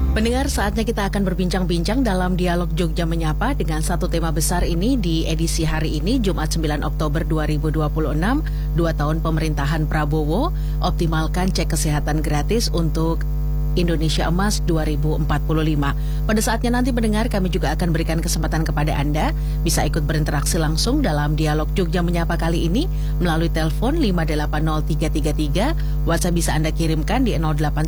Pendengar, saatnya kita akan berbincang-bincang dalam Dialog Jogja Menyapa dengan satu tema besar ini di edisi hari ini, Jumat 9 Oktober 2026, 2 tahun pemerintahan Prabowo, optimalkan cek kesehatan gratis untuk Indonesia Emas 2045. Pada saatnya nanti pendengar, kami juga akan berikan kesempatan kepada Anda bisa ikut berinteraksi langsung dalam Dialog Jogja Menyapa kali ini melalui telepon 580333, WhatsApp bisa Anda kirimkan di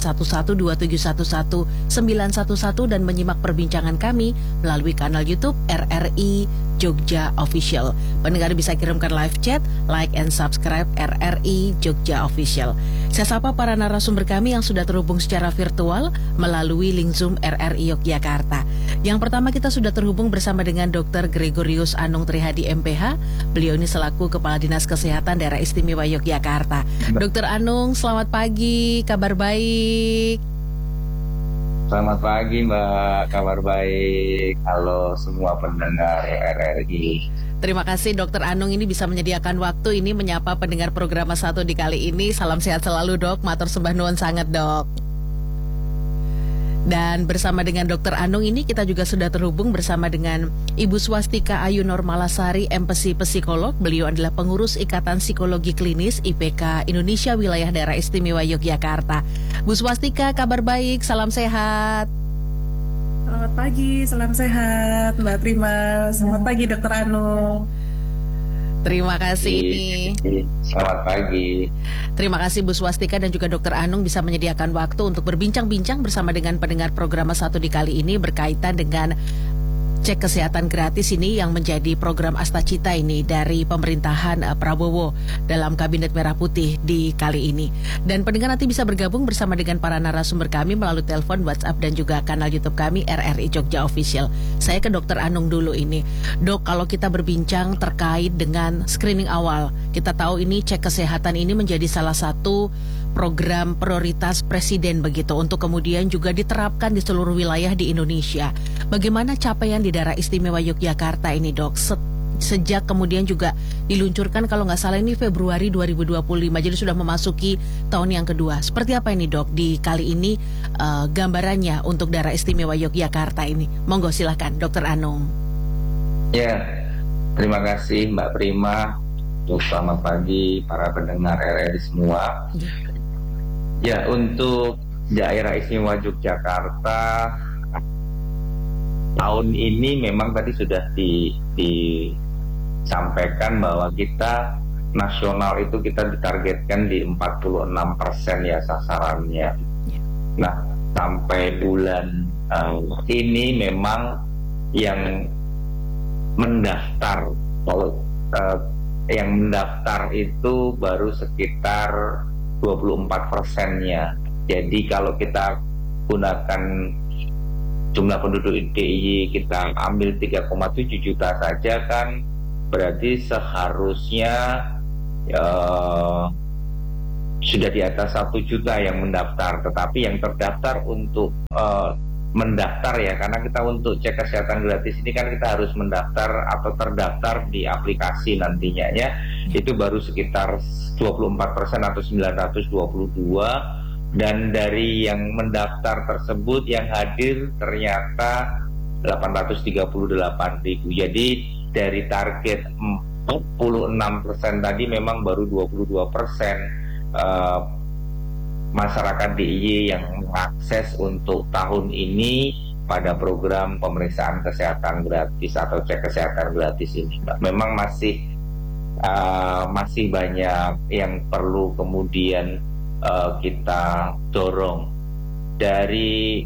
08112711 dan menyimak perbincangan kami melalui kanal YouTube RRI Jogja Official. Pendengar bisa kirimkan live chat, like and subscribe RRI Jogja Official. Saya sapa para narasumber kami yang sudah terhubung secara virtual melalui link Zoom RRI Yogyakarta. Yang pertama kita sudah terhubung bersama dengan Dr. Gregorius Anung Trihadi MPH. Beliau ini selaku Kepala Dinas Kesehatan Daerah Istimewa Yogyakarta. Dr. Anung, selamat pagi, kabar baik. Selamat pagi Mbak, kabar baik. Halo semua pendengar RRI. Terima kasih Dokter Anung ini bisa menyediakan waktu ini menyapa pendengar program satu di kali ini. Salam sehat selalu Dok, matur sembah nuwun sangat Dok. Dan bersama dengan Dokter Anung ini kita juga sudah terhubung bersama dengan Ibu Swastika Ayu Normalasari, MPsi Psikolog. Beliau adalah pengurus Ikatan Psikologi Klinis IPK Indonesia Wilayah Daerah Istimewa Yogyakarta. Bu Swastika, kabar baik, salam sehat. Selamat pagi, salam sehat Mbak Prima. Selamat pagi Dokter Anung. Terima kasih ini. Selamat pagi. Terima kasih Bu Swastika dan juga Dokter Anung bisa menyediakan waktu untuk berbincang-bincang bersama dengan pendengar program satu di kali ini berkaitan dengan cek kesehatan gratis ini yang menjadi program Astacita ini dari pemerintahan Prabowo dalam Kabinet Merah Putih di kali ini. Dan pendengar nanti bisa bergabung bersama dengan para narasumber kami melalui telepon, WhatsApp dan juga kanal YouTube kami RRI Jogja Official. Saya ke Dokter Anung dulu ini. Dok, kalau kita berbincang terkait dengan screening awal, kita tahu ini cek kesehatan ini menjadi salah satu program prioritas Presiden begitu untuk kemudian juga diterapkan di seluruh wilayah di Indonesia. Bagaimana capaian di Daerah Istimewa Yogyakarta ini Dok? Sejak kemudian juga diluncurkan kalau nggak salah ini Februari 2025, jadi sudah memasuki tahun yang kedua. Seperti apa ini Dok di kali ini gambarannya untuk Daerah Istimewa Yogyakarta ini? Monggo silakan Dokter Anung. Ya, terima kasih Mbak Prima. Selamat pagi para pendengar RRI semua. Ya, untuk Daerah Istimewa Yogyakarta tahun ini memang tadi sudah disampaikan bahwa kita nasional itu kita ditargetkan di 46% ya sasarannya. Nah, sampai bulan ini memang yang mendaftar itu baru sekitar 24%-nya. Jadi kalau kita gunakan jumlah penduduk DIY kita ambil 3,7 juta saja kan berarti seharusnya sudah di atas 1 juta yang mendaftar. Tetapi yang terdaftar untuk mendaftar ya, karena kita untuk cek kesehatan gratis ini kan kita harus mendaftar atau terdaftar di aplikasi nantinya ya, itu baru sekitar 24% atau 922, dan dari yang mendaftar tersebut yang hadir ternyata 838.000. Jadi dari target 46% tadi memang baru 22% masyarakat DIY yang mengakses untuk tahun ini pada program pemeriksaan kesehatan gratis atau cek kesehatan gratis ini. Memang masih banyak yang perlu kemudian kita dorong dari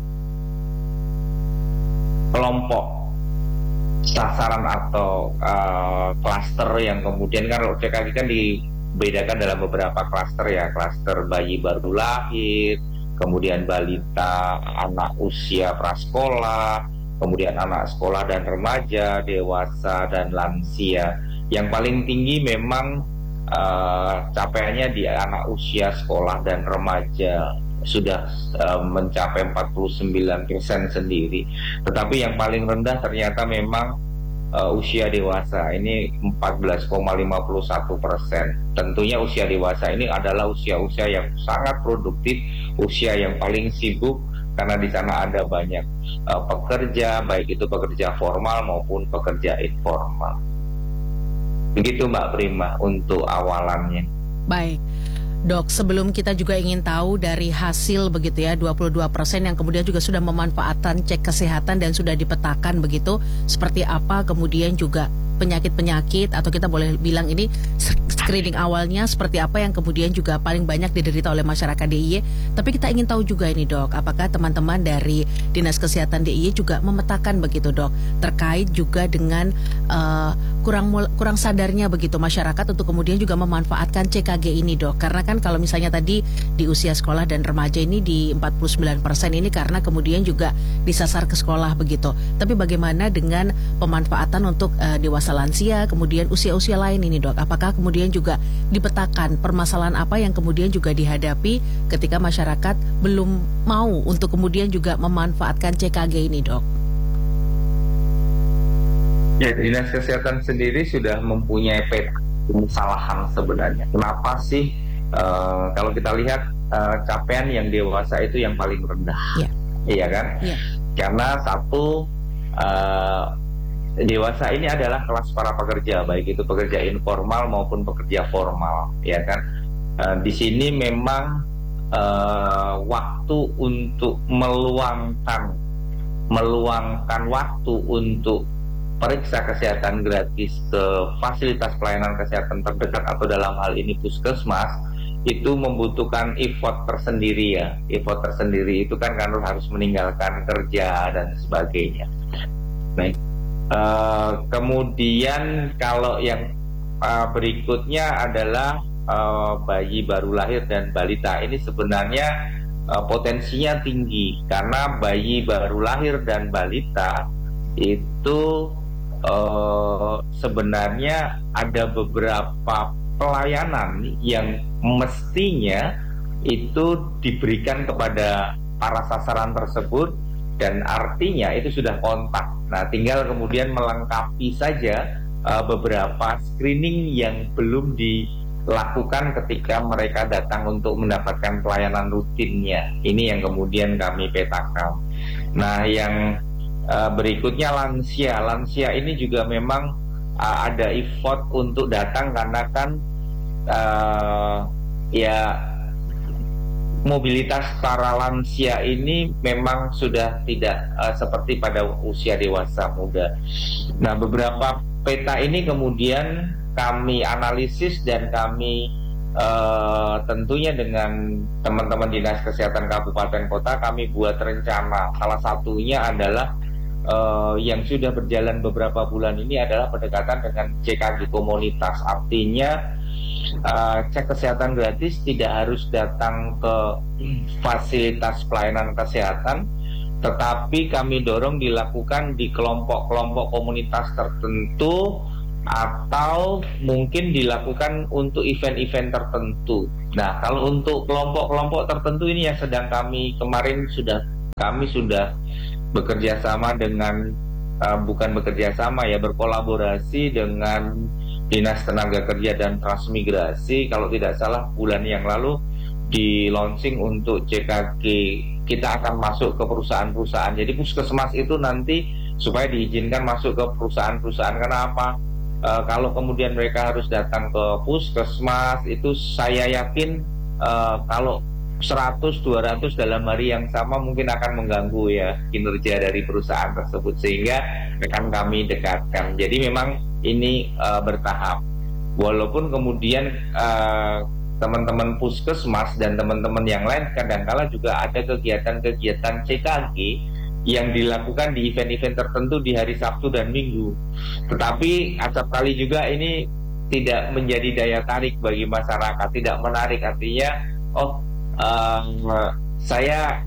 kelompok sasaran atau klaster yang kemudian kan kalau CKG kan dibedakan dalam beberapa klaster ya, klaster bayi baru lahir, kemudian balita, anak usia prasekolah, kemudian anak sekolah dan remaja, dewasa dan lansia. Yang paling tinggi memang capaiannya di anak usia sekolah dan remaja sudah mencapai 49% sendiri. Tetapi yang paling rendah ternyata memang usia dewasa ini 14,51%. Tentunya usia dewasa ini adalah usia-usia yang sangat produktif, usia yang paling sibuk karena di sana ada banyak pekerja, baik itu pekerja formal maupun pekerja informal. Begitu Mbak Prima untuk awalannya. Baik. Dok, sebelum kita juga ingin tahu dari hasil begitu ya, 22% yang kemudian juga sudah memanfaatkan cek kesehatan dan sudah dipetakan begitu, seperti apa kemudian juga penyakit-penyakit atau kita boleh bilang ini screening awalnya seperti apa yang kemudian juga paling banyak diderita oleh masyarakat DIY. Tapi kita ingin tahu juga ini Dok, apakah teman-teman dari Dinas Kesehatan DIY juga memetakan begitu Dok, terkait juga dengan kurang sadarnya begitu masyarakat untuk kemudian juga memanfaatkan CKG ini Dok. Karena kan kalau misalnya tadi di usia sekolah dan remaja ini di 49% ini karena kemudian juga disasar ke sekolah begitu. Tapi bagaimana dengan pemanfaatan untuk dewasa lansia, kemudian usia-usia lain ini Dok? Apakah kemudian juga dipetakan permasalahan apa yang kemudian juga dihadapi ketika masyarakat belum mau untuk kemudian juga memanfaatkan CKG ini Dok? Ya, Dinas Kesehatan sendiri sudah mempunyai peta permasalahan sebenarnya. Kenapa sih kalau kita lihat capaian yang dewasa itu yang paling rendah? Iya kan? Yeah. Karena satu, dewasa ini adalah kelas para pekerja, baik itu pekerja informal maupun pekerja formal, ya kan? Di sini memang waktu untuk meluangkan waktu untuk periksa kesehatan gratis ke fasilitas pelayanan kesehatan terdekat atau dalam hal ini puskesmas itu membutuhkan effort tersendiri ya. Effort tersendiri itu kan karena harus meninggalkan kerja dan sebagainya. Nah, kemudian kalau yang berikutnya adalah bayi baru lahir dan balita. Ini sebenarnya potensinya tinggi karena bayi baru lahir dan balita itu sebenarnya ada beberapa pelayanan yang mestinya itu diberikan kepada para sasaran tersebut dan artinya itu sudah kontak. Nah, tinggal kemudian melengkapi saja beberapa screening yang belum dilakukan ketika mereka datang untuk mendapatkan pelayanan rutinnya. Ini yang kemudian kami petakan. Nah, yang berikutnya lansia. Lansia ini juga memang ada effort untuk datang karena kan ya mobilitas para lansia ini memang sudah tidak seperti pada usia dewasa muda. Nah, beberapa peta ini kemudian kami analisis dan kami tentunya dengan teman-teman Dinas Kesehatan Kabupaten Kota kami buat rencana. Salah satunya adalah yang sudah berjalan beberapa bulan ini adalah pendekatan dengan CKG komunitas. Artinya cek kesehatan gratis tidak harus datang ke fasilitas pelayanan kesehatan, tetapi kami dorong dilakukan di kelompok-kelompok komunitas tertentu atau mungkin dilakukan untuk event-event tertentu. Nah, kalau untuk kelompok-kelompok tertentu ini yang sedang kami sudah bekerja sama dengan berkolaborasi dengan Dinas Tenaga Kerja dan Transmigrasi. Kalau tidak salah bulan yang lalu di launching untuk CKG kita akan masuk ke perusahaan-perusahaan. Jadi puskesmas itu nanti supaya diizinkan masuk ke perusahaan-perusahaan. Kenapa? Kalau kemudian mereka harus datang ke puskesmas itu saya yakin kalau 100-200 dalam hari yang sama mungkin akan mengganggu ya kinerja dari perusahaan tersebut, sehingga akan kami dekatkan. Jadi memang ini bertahap. Walaupun kemudian teman-teman puskesmas dan teman-teman yang lain kadangkala juga ada kegiatan-kegiatan CKG yang dilakukan di event-event tertentu di hari Sabtu dan Minggu. Tetapi acap kali juga ini tidak menjadi daya tarik bagi masyarakat, tidak menarik. Artinya, saya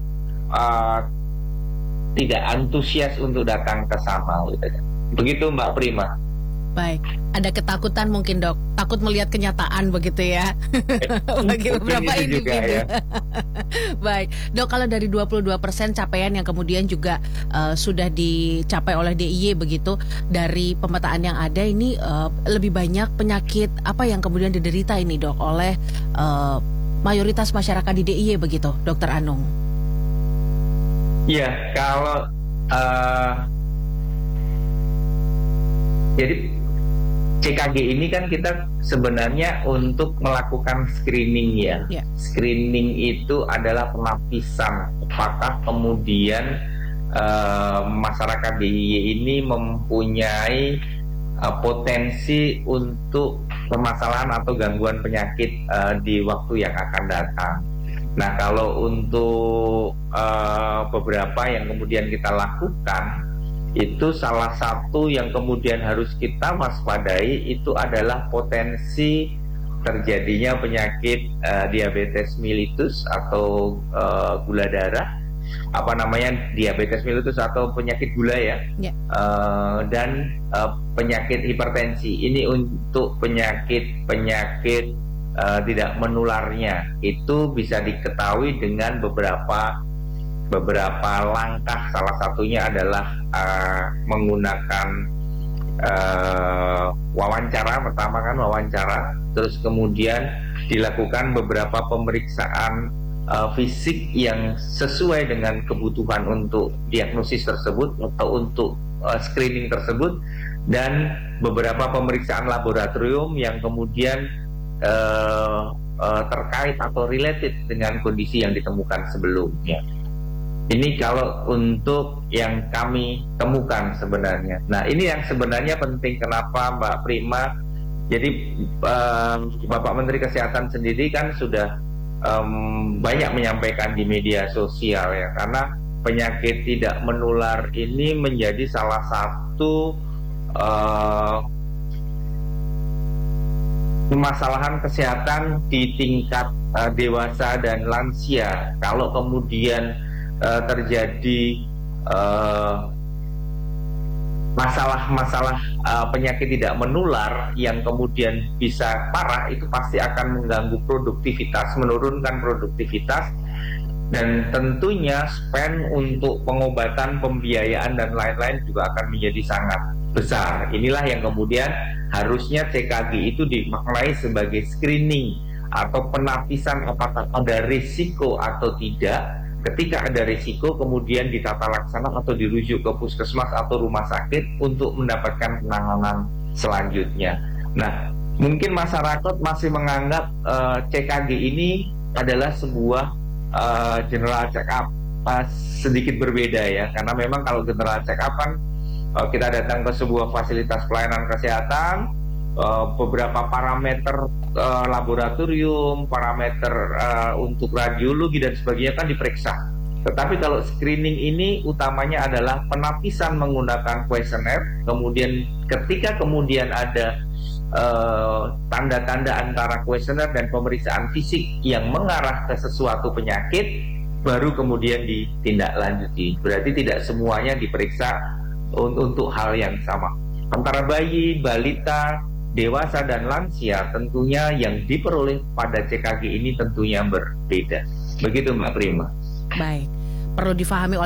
tidak antusias untuk datang ke sana. Begitu Mbak Prima. Baik, ada ketakutan mungkin Dok, takut melihat kenyataan begitu ya bagi beberapa individu ya. Baik, Dok, kalau dari 22% capaian yang kemudian juga sudah dicapai oleh DIY begitu, dari pemetaan yang ada ini lebih banyak penyakit apa yang kemudian diderita ini Dok oleh mayoritas masyarakat di DIY begitu, Dokter Anung? Ya, kalau jadi CKG ini kan kita sebenarnya untuk melakukan screening ya. Ya. Screening itu adalah pelapisan. Apakah kemudian masyarakat DIY ini mempunyai potensi untuk permasalahan atau gangguan penyakit di waktu yang akan datang. Nah, kalau untuk beberapa yang kemudian kita lakukan, itu salah satu yang kemudian harus kita waspadai itu adalah potensi terjadinya penyakit diabetes mellitus atau gula darah, diabetes mellitus atau penyakit gula ya. Dan penyakit hipertensi. Ini untuk penyakit tidak menularnya itu bisa diketahui dengan beberapa langkah. Salah satunya adalah menggunakan wawancara. Pertama kan wawancara, terus kemudian dilakukan beberapa pemeriksaan fisik yang sesuai dengan kebutuhan untuk diagnosis tersebut atau untuk screening tersebut, dan beberapa pemeriksaan laboratorium yang kemudian terkait atau related dengan kondisi yang ditemukan sebelumnya. Ini kalau untuk yang kami temukan sebenarnya. Nah, ini yang sebenarnya penting. Kenapa Mbak Prima? Jadi Bapak Menteri Kesehatan sendiri kan sudah banyak menyampaikan di media sosial ya, karena penyakit tidak menular ini menjadi salah satu permasalahan kesehatan di tingkat dewasa dan lansia. Kalau kemudian terjadi masalah penyakit tidak menular yang kemudian bisa parah, itu pasti akan mengganggu produktivitas, menurunkan produktivitas, dan tentunya spend untuk pengobatan, pembiayaan dan lain-lain juga akan menjadi sangat besar. Inilah yang kemudian harusnya CKG itu dimaknai sebagai screening atau penapisan apakah ada risiko atau tidak. Ketika ada risiko, kemudian ditata laksana atau dirujuk ke puskesmas atau rumah sakit untuk mendapatkan penanganan selanjutnya. Nah, mungkin masyarakat masih menganggap CKG ini adalah sebuah general check up. Sedikit berbeda ya, karena memang kalau general check up kan kita datang ke sebuah fasilitas pelayanan kesehatan, beberapa parameter laboratorium, parameter untuk radiologi dan sebagainya kan diperiksa. Tetapi kalau screening ini utamanya adalah penapisan menggunakan kuesioner. Kemudian ketika kemudian ada tanda-tanda antara kuesioner dan pemeriksaan fisik yang mengarah ke sesuatu penyakit, baru kemudian ditindaklanjuti. Berarti tidak semuanya diperiksa untuk hal yang sama. Antara bayi, balita, dewasa dan lansia, tentunya yang diperoleh pada CKG ini tentunya berbeda. Begitu Mbak Prima. Baik, perlu difahami